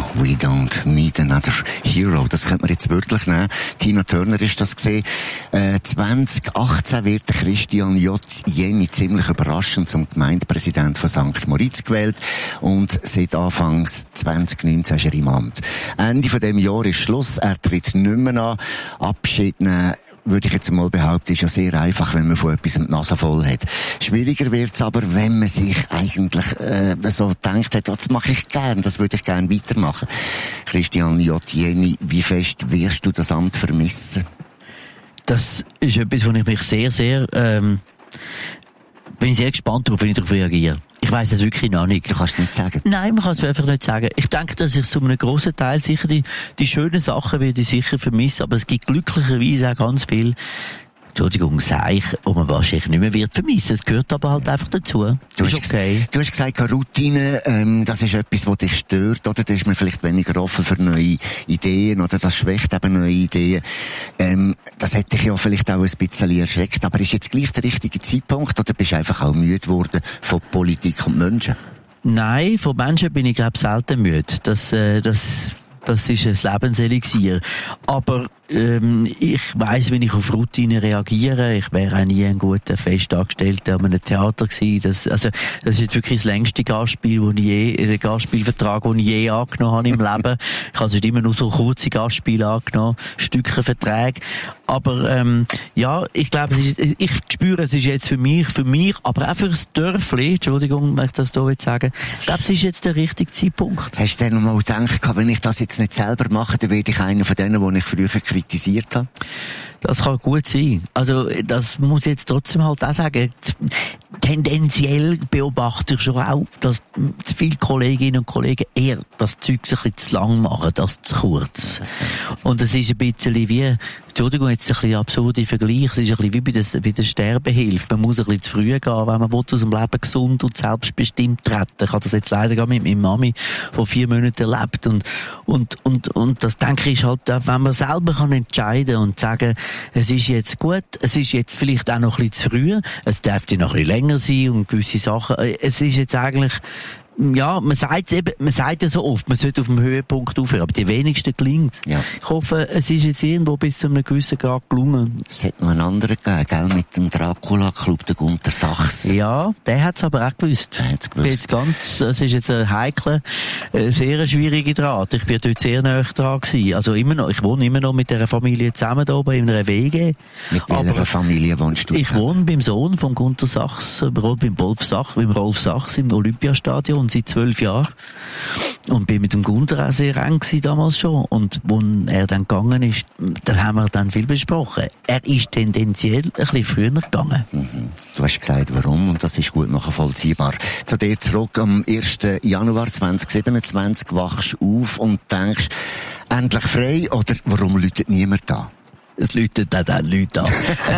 We don't need another hero. Das könnte man jetzt wirklich nehmen. Tina Turner ist das gesehen. 2018 wird Christian J. Jenny ziemlich überraschend zum Gemeindepräsident von St. Moritz gewählt. Und seit Anfangs 2019 ist er im Amt. Ende von dem Jahr ist Schluss. Er tritt nicht mehr an. Abschied nehmen, würde ich jetzt mal behaupten, ist ja sehr einfach, wenn man von etwas die Nase voll hat. Schwieriger wird's aber, wenn man sich eigentlich so denkt, das mache ich gern, das würde ich gern weitermachen. Christian J. Jenny, wie fest wirst du das Amt vermissen? Das ist etwas, wo ich mich sehr, sehr bin ich sehr gespannt darauf, wenn ich darauf reagiere. Ich weiss es wirklich noch nicht. Du kannst es nicht sagen? Nein, man kann es einfach nicht sagen. Ich denke, dass ich zu einem grossen Teil sicher die schönen Sachen werde ich sicher vermissen, aber es gibt glücklicherweise auch ganz viel, Seich, und man wahrscheinlich nicht mehr wird vermissen. Es gehört aber halt einfach dazu. Du hast gesagt, Routine, das ist etwas, das dich stört, oder? Da ist man vielleicht weniger offen für neue Ideen, oder das schwächt eben neue Ideen. Das hätte dich ja vielleicht auch ein bisschen erschreckt, aber ist jetzt gleich der richtige Zeitpunkt, oder bist du einfach auch müde geworden von Politik und Menschen? Nein, von Menschen bin ich, glaube ich, selten müde. Das ist ein Lebenselixier. Aber ich weiss, wenn ich auf Routine reagiere. Ich wäre auch nie ein guter Festangestellter an einem Theater gewesen. Das ist jetzt wirklich das längste Gastspielvertrag, den ich je angenommen habe im Leben. Ich habe sonst immer nur so kurze Gastspiele angenommen, Stückenverträge. Aber ich glaube, ich spüre, es ist jetzt für mich, aber auch für das Dörfli, Entschuldigung, wenn ich das hier sagen will, ich glaube, es ist jetzt der richtige Zeitpunkt. Hast du denn noch mal gedacht, wenn ich das jetzt nicht selber mache, dann werde ich einer von denen, die ich früher kritisiert habe? Das kann gut sein. Also, das muss ich jetzt trotzdem halt auch sagen. Tendenziell beobachte ich schon auch, dass viele Kolleginnen und Kollegen eher das Zeug ein bisschen zu lang machen, als zu kurz. Und es ist ein bisschen wie, Entschuldigung, jetzt ein bisschen absurder Vergleich, es ist ein bisschen wie bei der Sterbehilfe. Man muss ein bisschen zu früh gehen, wenn man aus dem Leben gesund und selbstbestimmt treten. Ich habe das jetzt leider gerade mit meiner Mami vor 4 Monaten erlebt. Und das denke ich halt, wenn man selber kann entscheiden und sagen, es ist jetzt gut, es ist jetzt vielleicht auch noch ein bisschen zu früh, es dürfte noch ein bisschen länger sein und gewisse Sachen, es ist jetzt eigentlich, ja, man sagt ja so oft, man sollte auf dem Höhepunkt aufhören, aber die wenigsten gelingt. Ja. Ich hoffe, es ist jetzt irgendwo bis zu einem gewissen Grad gelungen. Es hat noch einen anderen gegeben, gell, mit dem Dracula-Club, der Gunter Sachs. Ja, der hat's aber auch gewusst. Es ist jetzt ein heikler, sehr schwieriger Draht. Ich bin dort sehr nahe dran gewesen. Also ich wohne immer noch mit der Familie zusammen da oben in einer WG. Mit welcher Familie wohnst du zusammen? Ich wohne beim Sohn von Gunter Sachs, beim Rolf Sachs im Olympiastadion seit 12 Jahren. Und bin mit dem Gunter auch sehr eng gewesen damals schon. Und wo er dann gegangen ist, da haben wir dann viel besprochen. Er ist tendenziell ein bisschen früher gegangen. Mhm. Du hast gesagt, warum, und das ist gut nachvollziehbar. Zu dir zurück, am 1. Januar 2027 wachst du auf und denkst, endlich frei, oder warum läutet niemand da? Es läutet dann Leute an.